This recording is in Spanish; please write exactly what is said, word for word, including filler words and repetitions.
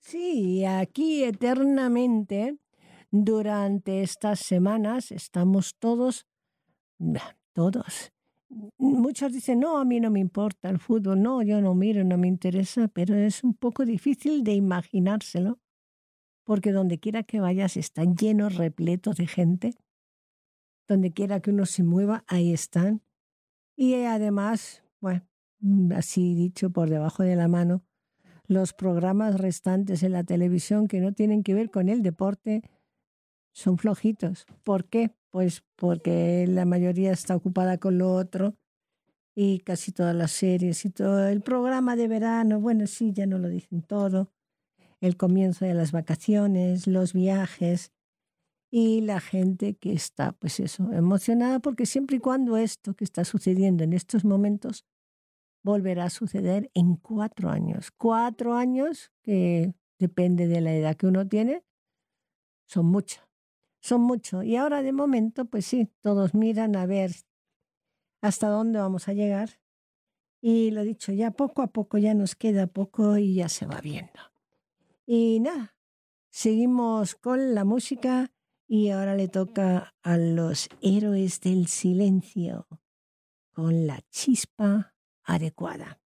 Sí, aquí eternamente, durante estas semanas, estamos todos, nah, todos. Muchos dicen, no, a mí no me importa el fútbol, no, yo no miro, no me interesa, pero es un poco difícil de imaginárselo, porque donde quiera que vayas está lleno, repleto de gente, donde quiera que uno se mueva, ahí están. Y además, bueno, mm, así dicho por debajo de la mano, los programas restantes en la televisión que no tienen que ver con el deporte son flojitos. ¿Por qué? Pues porque la mayoría está ocupada con lo otro y casi todas las series y todo el programa de verano, bueno, sí, ya no lo dicen todo, el comienzo de las vacaciones, los viajes y la gente que está, pues eso, emocionada porque siempre y cuando esto que está sucediendo en estos momentos volverá a suceder en cuatro años. Cuatro años que depende de la edad que uno tiene, son mucho, son mucho. Y ahora de momento, pues sí, todos miran a ver hasta dónde vamos a llegar. Y lo dicho, ya poco a poco, ya nos queda poco y ya se va viendo. Y nada, seguimos con la música y ahora le toca a los héroes del silencio con la chispa adecuada.